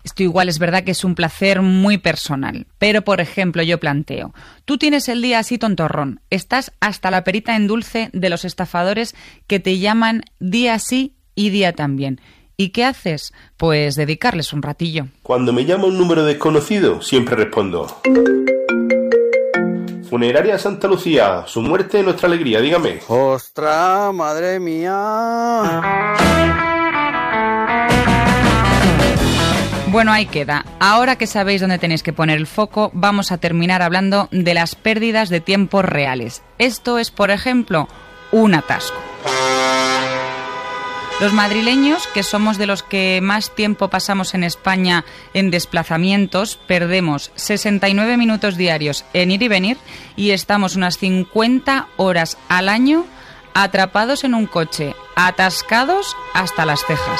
Esto igual es verdad que es un placer muy personal, pero por ejemplo yo planteo, tú tienes el día así tontorrón, estás hasta la perita en dulce de los estafadores que te llaman día sí y día también. ¿Y qué haces? Pues dedicarles un ratillo. Cuando me llama un número desconocido, siempre respondo: Funeraria Santa Lucía, su muerte nuestra alegría, dígame. ¡Ostras, madre mía! Bueno, ahí queda. Ahora que sabéis dónde tenéis que poner el foco, vamos a terminar hablando de las pérdidas de tiempos reales. Esto es, por ejemplo, un atasco. Los madrileños, que somos de los que más tiempo pasamos en España en desplazamientos, perdemos 69 minutos diarios en ir y venir y estamos unas 50 horas al año atrapados en un coche, atascados hasta las cejas.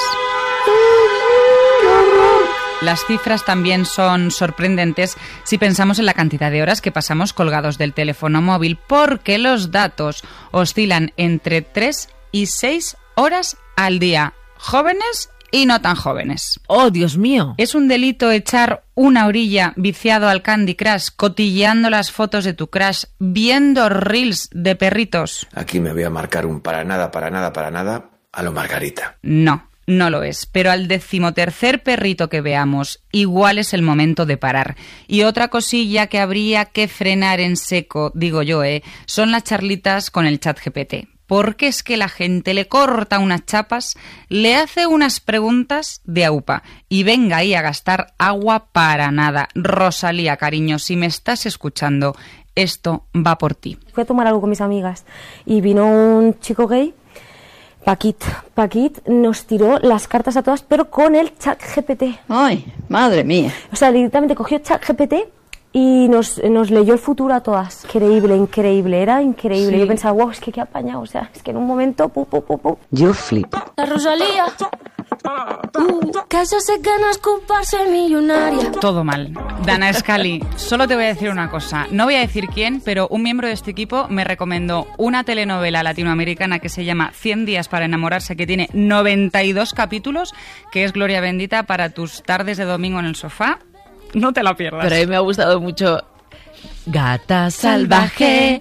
Las cifras también son sorprendentes si pensamos en la cantidad de horas que pasamos colgados del teléfono móvil, porque los datos oscilan entre 3 y 6 horas al día, jóvenes y no tan jóvenes. ¡Oh, Dios mío! ¿Es un delito echar una orilla viciado al Candy Crush, cotilleando las fotos de tu crush, viendo reels de perritos? Aquí me voy a marcar un para nada, a lo Margarita. No. No lo es, pero al 13º perrito que veamos, igual es el momento de parar. Y otra cosilla que habría que frenar en seco, digo yo, son las charlitas con el ChatGPT. Porque es que la gente le corta unas chapas, le hace unas preguntas de aupa y venga ahí a gastar agua para nada. Rosalía, cariño, si me estás escuchando, esto va por ti. Fui a tomar algo con mis amigas y vino un chico gay, Paquit nos tiró las cartas a todas, pero con el ChatGPT. ¡Ay, madre mía! O sea, directamente cogió ChatGPT y nos leyó el futuro a todas. Increíble, era increíble. Sí. Yo pensaba, wow, es que qué apañado, o sea, es que en un momento, Yo flipo. La Rosalía, que eso se gana escuparse millonaria. Todo mal. Dana Scully, solo te voy a decir una cosa. No voy a decir quién, pero un miembro de este equipo me recomendó una telenovela latinoamericana que se llama 100 días para enamorarse, que tiene 92 capítulos, que es gloria bendita para tus tardes de domingo en el sofá. No te la pierdas. Pero a mí me ha gustado mucho Gata salvaje,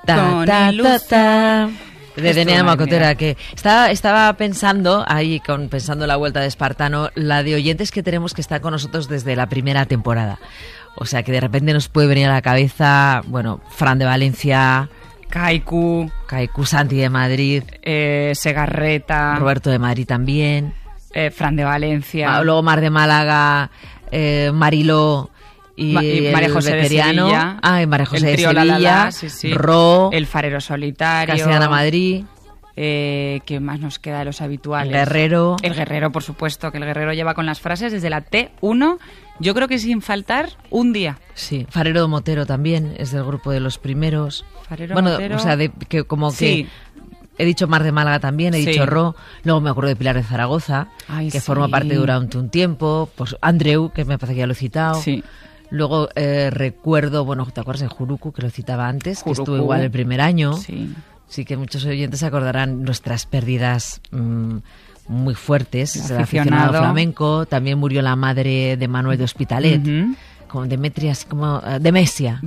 de Denia Macotera, que estaba pensando ahí, pensando la vuelta de Espartano, la de oyentes que tenemos que estar con nosotros desde la primera temporada. O sea, que de repente nos puede venir a la cabeza, bueno, Fran de Valencia, Kaiku, Santi de Madrid, Segarreta, Roberto de Madrid también, Fran de Valencia, luego Mar de Málaga, Mariló y María José de Sevilla, y María José de Sevilla, sí. Ro, el Farero Solitario, Castellana Madrid. ¿Qué más nos queda de los habituales? El Guerrero, por supuesto, que el Guerrero lleva con las frases desde la T1, yo creo que sin faltar un día. Sí, Farero de Motero también es del grupo de los primeros. Motero. O sea, que he dicho Mar de Málaga también, he dicho Ro, luego me acuerdo de Pilar de Zaragoza, que forma parte durante un tiempo, pues Andreu, que me parece que ya lo he citado. Sí. Luego recuerdo, ¿te acuerdas de Juruku, que lo citaba antes? Que estuvo igual el primer año. Sí, que muchos oyentes se acordarán nuestras pérdidas muy fuertes. El aficionado flamenco. También murió la madre de Manuel de Hospitalet. Como Demesia.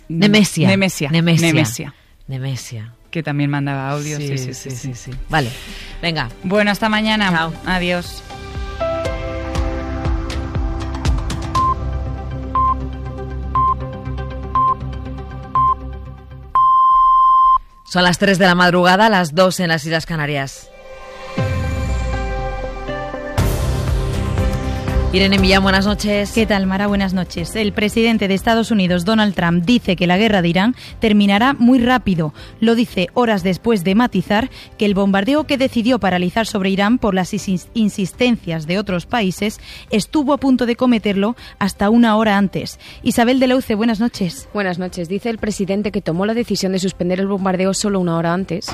Que también mandaba audio. Sí. Vale, venga. Bueno, hasta mañana. Chao. Adiós. Son las 3 de la madrugada, las 2 en las Islas Canarias. Irene Millán, buenas noches. ¿Qué tal, Mara? Buenas noches. El presidente de Estados Unidos, Donald Trump, dice que la guerra de Irán terminará muy rápido. Lo dice horas después de matizar que el bombardeo que decidió paralizar sobre Irán por las insistencias de otros países estuvo a punto de cometerlo hasta una hora antes. Isabel de Leuce, buenas noches. Buenas noches. Dice el presidente que tomó la decisión de suspender el bombardeo solo una hora antes.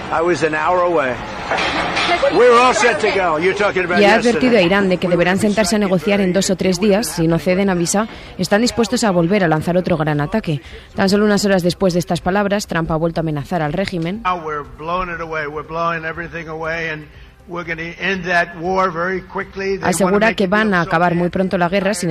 Y ha advertido a Irán de que deberán sentarse a negociar en 2 o 3 días. Si no ceden, avisa, están dispuestos a volver a lanzar otro gran ataque. Tan solo unas horas después de estas palabras, Trump ha vuelto a amenazar al régimen. Asegura que van a acabar muy pronto la guerra.